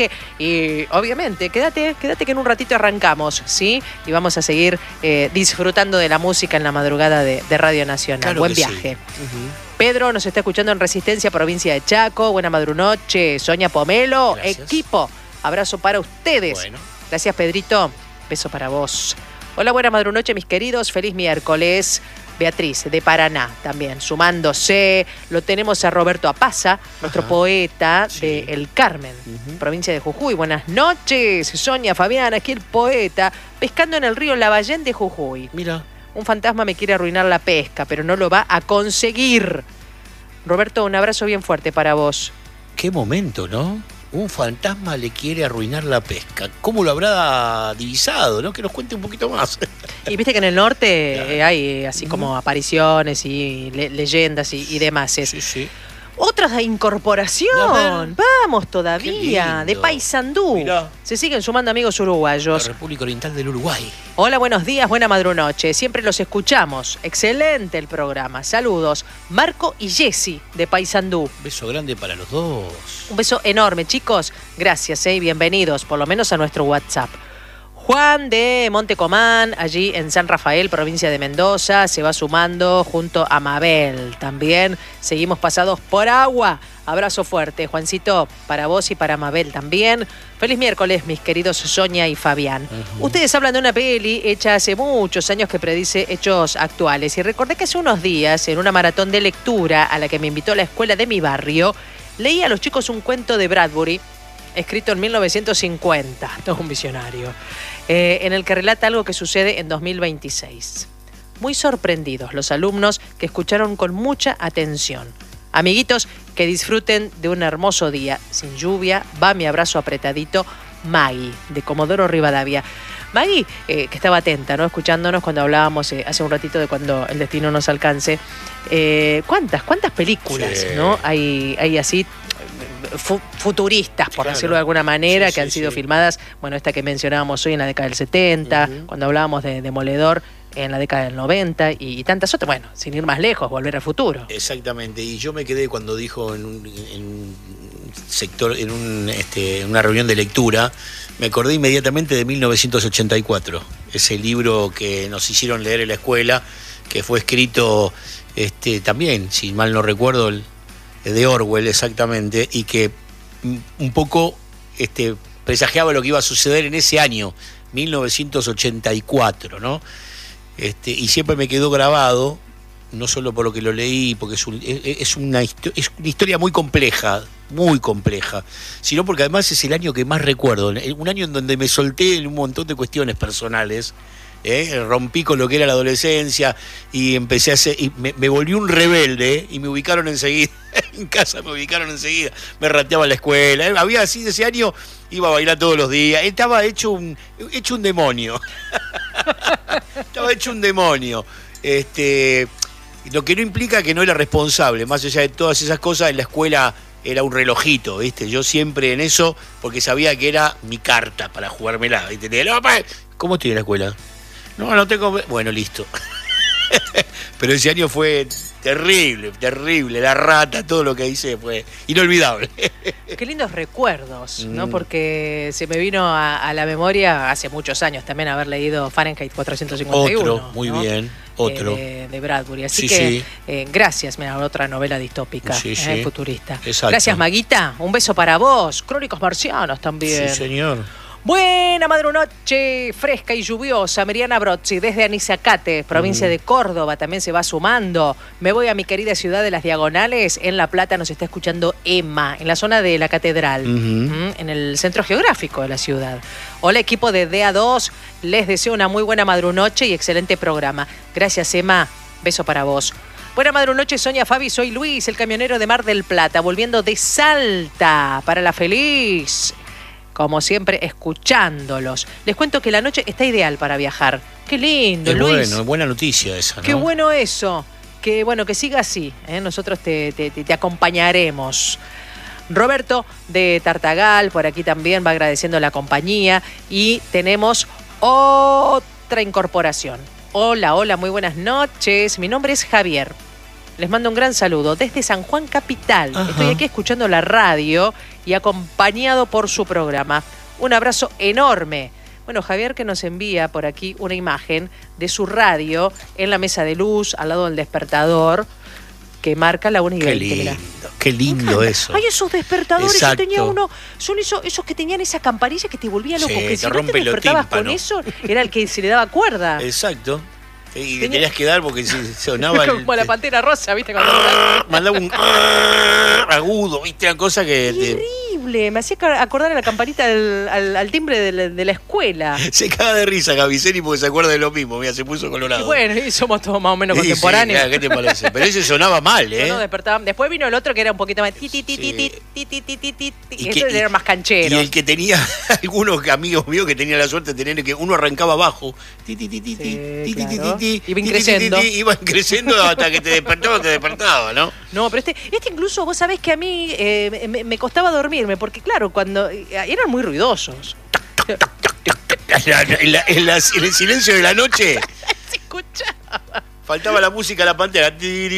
Y obviamente, quédate que en un ratito arrancamos, ¿sí? Y vamos a seguir disfrutando de la música en la madrugada de Radio Nacional. Claro. Buen viaje. Sí. Pedro nos está escuchando en Resistencia, provincia de Chaco. Buena madrunoche. Sonia Pomelo, gracias. Equipo. Abrazo para ustedes. Bueno. Gracias, Pedrito. Beso para vos. Hola, buena madrunoche, mis queridos. Feliz miércoles. Beatriz, de Paraná, también, sumándose. Lo tenemos a Roberto Apaza, nuestro poeta de El Carmen, provincia de Jujuy. Buenas noches, Sonia, Fabián, aquí el poeta, pescando en el río Lavallén de Jujuy. Mira. Un fantasma me quiere arruinar la pesca, pero no lo va a conseguir. Roberto, un abrazo bien fuerte para vos. Qué momento, ¿no? Un fantasma le quiere arruinar la pesca. ¿Cómo lo habrá divisado, no? Que nos cuente un poquito más. Y viste que en el norte hay así como apariciones y leyendas y demás. Sí. Otra incorporación. Vamos todavía. De Paysandú. Mirá. Se siguen sumando amigos uruguayos. La República Oriental del Uruguay. Hola, buenos días, buena madrunoche. Siempre los escuchamos. Excelente el programa. Saludos. Marco y Jessy de Paysandú. Beso grande para los dos. Un beso enorme, chicos. Gracias y bienvenidos, por lo menos a nuestro WhatsApp. Juan de Montecomán, allí en San Rafael, provincia de Mendoza, se va sumando junto a Mabel. También seguimos pasados por agua. Abrazo fuerte, Juancito, para vos y para Mabel también. Feliz miércoles, mis queridos Sonia y Fabián. Ustedes hablan de una peli hecha hace muchos años que predice hechos actuales. Y recordé que hace unos días, en una maratón de lectura a la que me invitó la escuela de mi barrio, leí a los chicos un cuento de Bradbury, escrito en 1950, todo un visionario, en el que relata algo que sucede en 2026. Muy sorprendidos los alumnos que escucharon con mucha atención. Amiguitos, que disfruten de un hermoso día, sin lluvia. Va mi abrazo apretadito, Maggie, de Comodoro Rivadavia. Maggie, que estaba atenta, ¿no? Escuchándonos cuando hablábamos hace un ratito de cuando el destino nos alcance. ¿Cuántas películas, sí, ¿no? Hay así futuristas, por decirlo de alguna manera, que han sido filmadas, bueno, esta que mencionábamos hoy en la década del 70, cuando hablábamos de Demoledor en la década del 90 y tantas otras, bueno, sin ir más lejos, Volver al Futuro. Exactamente, y yo me quedé cuando dijo en una reunión de lectura, me acordé inmediatamente de 1984, ese libro que nos hicieron leer en la escuela, que fue escrito también, si mal no recuerdo, de Orwell, exactamente, y que un poco presagiaba lo que iba a suceder en ese año, 1984, ¿no? Y siempre me quedó grabado, no solo por lo que lo leí, porque es una historia muy compleja, sino porque además es el año que más recuerdo, un año en donde me solté en un montón de cuestiones personales. Rompí con lo que era la adolescencia y empecé a hacer, y me volví un rebelde y me ubicaron enseguida en casa, me rateaba en la escuela, había así de ese año, iba a bailar todos los días, estaba hecho un demonio. Estaba hecho un demonio. Lo que no implica que no era responsable, más allá de todas esas cosas, en la escuela era un relojito, ¿viste? Yo siempre en eso, porque sabía que era mi carta para jugármela, ¿viste? ¿Cómo estoy en la escuela? No tengo... Bueno, listo. Pero ese año fue terrible, la rata, todo lo que hice fue inolvidable. Qué lindos recuerdos, ¿no? Porque se me vino a la memoria hace muchos años también haber leído Fahrenheit 451. Otro, muy bien, otro. De Bradbury. Así sí, que sí. Gracias, mira, otra novela distópica, sí, sí. futurista. Exacto. Gracias, Maguita. Un beso para vos. Crónicos Marcianos también. Sí, señor. Buena madrunoche, fresca y lluviosa. Miriana Brozzi, desde Anizacate, provincia de Córdoba, también se va sumando. Me voy a mi querida ciudad de Las Diagonales. En La Plata nos está escuchando Emma, en la zona de la Catedral, en el centro geográfico de la ciudad. Hola, equipo de DA2. Les deseo una muy buena madrunoche y excelente programa. Gracias, Emma. Beso para vos. Buena madrunoche, Sonia, Fabi. Soy Luis, el camionero de Mar del Plata, volviendo de Salta para La Feliz. Como siempre, escuchándolos. Les cuento que la noche está ideal para viajar. Qué lindo, Luis. Bueno, buena noticia esa, ¿no? Qué bueno eso. Que bueno, que siga así. Nosotros te acompañaremos. Roberto de Tartagal, por aquí también va agradeciendo la compañía. Y tenemos otra incorporación. Hola, muy buenas noches. Mi nombre es Javier. les mando un gran saludo desde San Juan Capital. Ajá. Estoy aquí escuchando la radio y acompañado por su programa. Un abrazo enorme. Bueno, Javier que nos envía por aquí una imagen de su radio en la mesa de luz, al lado del despertador, que marca la 1 y 20. Mirá. Qué lindo eso. Ay, esos despertadores, Exacto. yo tenía uno, son esos que tenían esa campanilla que te volvía loco, Sí, que te si no te rompe los despertabas con tímpanos. eso, era el que se le daba cuerda. Exacto. Y le Tenía- tenías que dar porque si sonaba... Como la Pantera Rosa, ¿viste? Cuando mandaba un agudo, ¿viste? Una cosa que... terrible, me hacía acordar a la campanita al timbre de la escuela. Se caga de risa Gaviceni porque se acuerda de lo mismo. Mira, se puso colorado. Y bueno, y somos todos más o menos Sí, sí, contemporáneos. claro, ¿qué te parece? Pero ese sonaba mal, ¿eh? No despertaban. Después vino el otro que era un poquito más. Sí. Y eso era más canchero. Y el que tenía algunos amigos míos que tenían la suerte de tener que uno arrancaba abajo. Claro. Iban creciendo. Iban creciendo hasta que te despertaba, ¿no? No, pero este incluso vos sabés que a mí me costaba dormirme, porque claro, cuando eran muy ruidosos. En el silencio de la noche Se escuchaba. faltaba la música, la pantera.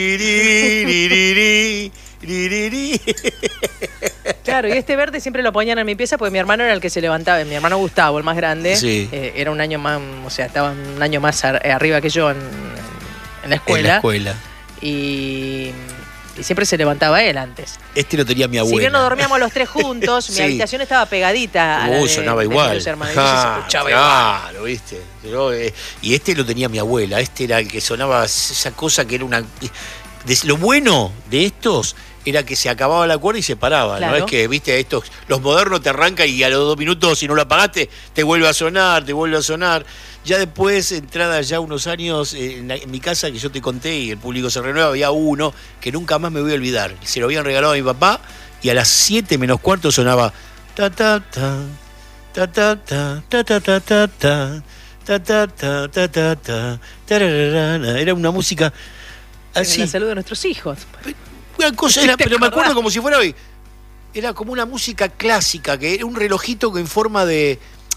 Claro, y este verde siempre lo ponían en mi pieza porque mi hermano era el que se levantaba. Mi hermano Gustavo, el más grande, Sí. era un año más, o sea, estaba un año más arriba que yo en la escuela. En la escuela. Y siempre se levantaba él antes. Este lo tenía mi abuela. Si bien no dormíamos los tres juntos, Sí. mi habitación estaba pegadita a la de, sonaba de igual. mis hermanos. Entonces se escuchaba igual. Claro, viste. Pero, y este lo tenía mi abuela. Este era el que sonaba esa cosa que era una... Lo bueno de estos era que se acababa la cuerda y se paraba. Claro. No es que, viste, estos, los modernos te arrancan y a los 2 minutos, si no lo apagaste, te vuelve a sonar, te vuelve a sonar. Ya después, entrada ya unos años, en mi casa que yo te conté y el público se renueva, había uno que nunca más me voy a olvidar. Se lo habían regalado a mi papá y a las 7 menos cuarto sonaba ta ta ta ta ta ta ta ta ta ta ta ta ta ta ta ta ta tararara. Era una música así. La salud de nuestros hijos. Una cosa era, ¿Te pero me acuerdo acordás? como si fuera hoy. Era como una música clásica, que era un relojito que en forma de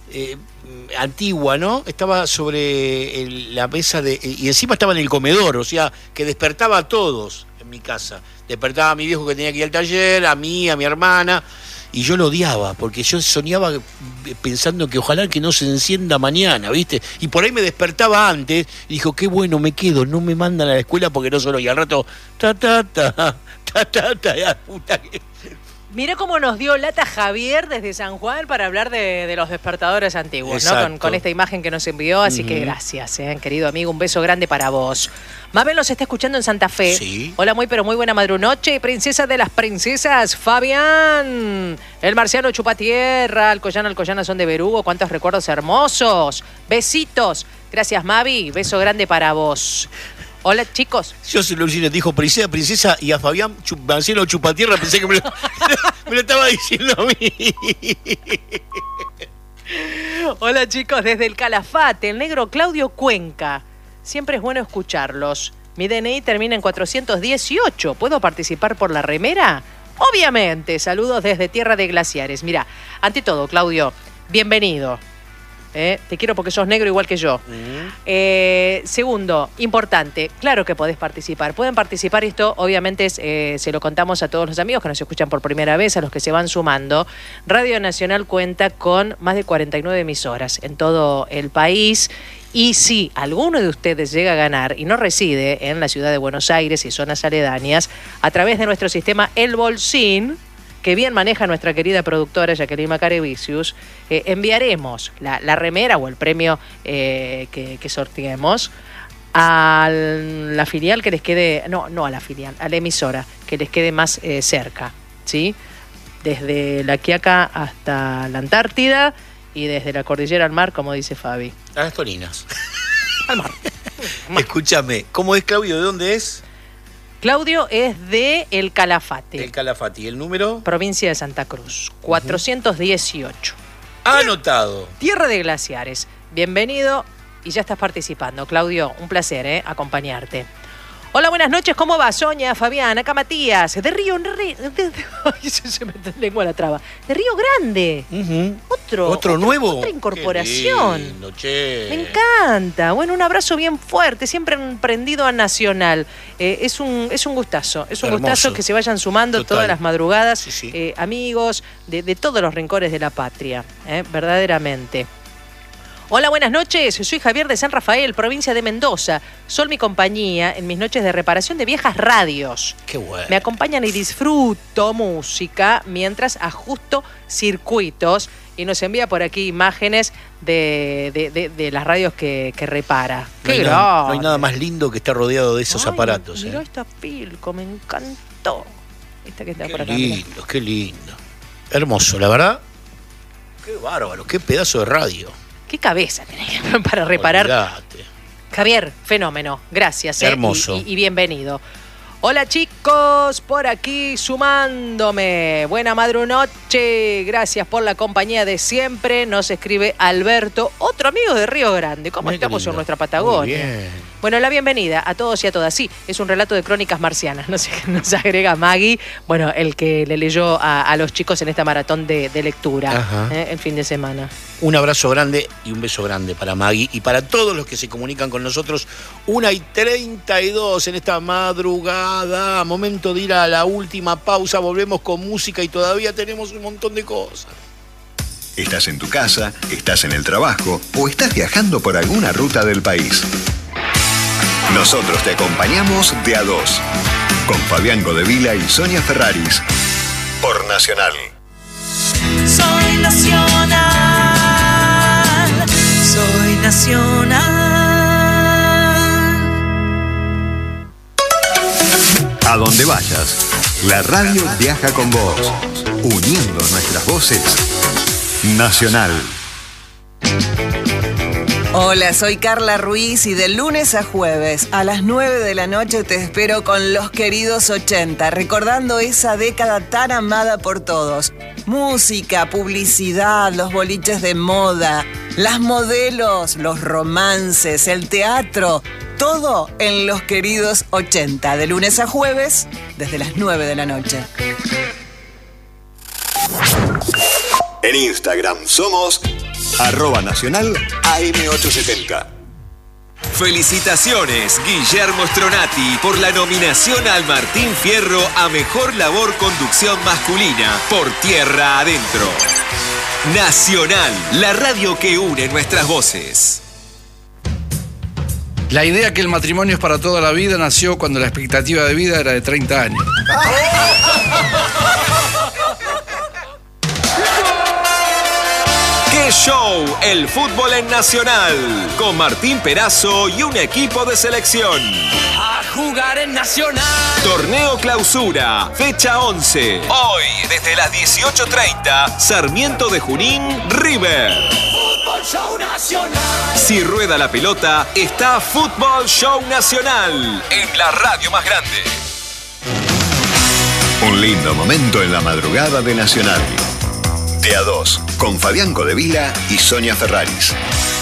antigua, ¿no? Estaba sobre la mesa y encima estaba en el comedor, o sea, que despertaba a todos en mi casa. Despertaba a mi viejo que tenía que ir al taller, a mí, a mi hermana, y yo lo odiaba, porque yo soñaba pensando que ojalá que no se encienda mañana, ¿viste? Y por ahí me despertaba antes, y dijo, qué bueno, me quedo, no me mandan a la escuela porque no sonó. Y al rato, ta, ta, ta, ta, ta, ta, ya, puta que... Mirá cómo nos dio lata Javier desde San Juan para hablar de los despertadores antiguos, ¿no? Exacto. Con esta imagen que nos envió, así que gracias, querido amigo, un beso grande para vos. Mabel nos está escuchando en Santa Fe. Sí. Hola, muy pero muy buena madrunoche, princesa de las princesas, Fabián. El marciano Chupatierra, Alcoyana son de Berugo, cuántos recuerdos hermosos. Besitos. Gracias, Mavi, beso grande para vos. Hola, chicos. Yo soy Luciano, dijo princesa, y a Fabián Marcelo Chupatierra pensé que me lo estaba diciendo a mí. Hola, chicos, desde el Calafate, el negro Claudio Cuenca. Siempre es bueno escucharlos. Mi DNI termina en 418. ¿Puedo participar por la remera? Obviamente. Saludos desde Tierra de Glaciares. Mira, ante todo, Claudio, bienvenido. Te quiero porque sos negro igual que yo. Segundo, importante, claro que podés participar. Pueden participar, esto obviamente se lo contamos a todos los amigos que nos escuchan por primera vez, a los que se van sumando. Radio Nacional cuenta con más de 49 emisoras en todo el país. Y si alguno de ustedes llega a ganar y no reside en la ciudad de Buenos Aires y zonas aledañas, a través de nuestro sistema El Bolsín, que bien maneja nuestra querida productora Jacqueline Macarevicius, enviaremos la remera o el premio que sorteemos a la filial que les quede, no a la filial, a la emisora que les quede más cerca, ¿sí? Desde La Quiaca hasta la Antártida y desde la cordillera al mar, como dice Fabi. A las Toninas. Al mar. Escúchame, ¿cómo es Claudio? ¿De dónde es? Claudio es de El Calafate, El Calafate. ¿El número? provincia de Santa Cruz, 418. Anotado. Tierra de Glaciares. Bienvenido y ya estás participando. Claudio, un placer acompañarte. Hola, buenas noches. ¿Cómo va, Sonia, Fabián? Acá Matías. De Río... Ay, se me lengua la traba. De Río Grande. Uh-huh. ¿Otro nuevo? Otra incorporación. Qué lindo, che. Me encanta. Bueno, un abrazo bien fuerte, siempre prendido a Nacional. Es un gustazo. Es un Hermoso. gustazo que se vayan sumando Total. todas las madrugadas, Sí. amigos de todos los rincones de la patria, verdaderamente. Hola, buenas noches. Soy Javier de San Rafael, provincia de Mendoza. Son mi compañía en mis noches de reparación de viejas radios. Qué bueno. Me acompañan y disfruto música mientras ajusto circuitos. Y nos envía por aquí imágenes de las radios que repara. No hay, ¡Qué nada, grande! no hay nada más lindo que estar rodeado de esos Ay, aparatos. Mirá esta Pilco, me encantó. Esta que está Qué por acá. mirá. lindo, qué lindo. Hermoso, la verdad. Qué bárbaro, qué pedazo de radio. ¿Qué cabeza tenés para reparar? Olvidate. Javier, fenómeno. Gracias. Hermoso. Y bienvenido. Hola chicos, por aquí sumándome. Buena madrunoche. Gracias por la compañía de siempre. Nos escribe Alberto, otro amigo de Río Grande. ¿Cómo Mirá qué estamos en lindo. nuestra Patagonia? Muy bien. Bueno, la bienvenida a todos y a todas. Sí, es un relato de crónicas marcianas. No sé, nos agrega Maggie, bueno, el que le leyó a los chicos en esta maratón de lectura Ajá. el fin de semana. Un abrazo grande y un beso grande para Maggie y para todos los que se comunican con nosotros. 1:32 en esta madrugada. Momento de ir a la última pausa. Volvemos con música y todavía tenemos un montón de cosas. Estás en tu casa, estás en el trabajo o estás viajando por alguna ruta del país. Nosotros te acompañamos de a dos. Con Fabián Godevila y Sonia Ferraris. Por Nacional. Soy nacional, soy nacional. A donde vayas, la radio viaja con vos, uniendo nuestras voces. Nacional. Hola, soy Carla Ruiz y de lunes a jueves a las 9 de la noche te espero con Los Queridos 80, recordando esa década tan amada por todos. Música, publicidad, los boliches de moda, las modelos, los romances, el teatro, todo en Los Queridos 80, de lunes a jueves desde las 9 de la noche. En Instagram somos @nacional AM870. Felicitaciones, Guillermo Stronati, por la nominación al Martín Fierro a Mejor Labor Conducción Masculina por Tierra Adentro. Nacional, la radio que une nuestras voces. La idea que el matrimonio es para toda la vida nació cuando la expectativa de vida era de 30 años. ¡Qué show! El fútbol en Nacional, con Martín Perazo y un equipo de selección. A jugar en Nacional. Torneo Clausura, fecha 11. Hoy, desde las 18:30, Sarmiento de Junín, River. Fútbol Show Nacional. Si rueda la pelota, está Fútbol Show Nacional, en la radio más grande. Un lindo momento en la madrugada de Nacional. De a dos, con Fabián Godevila y Sonia Ferraris.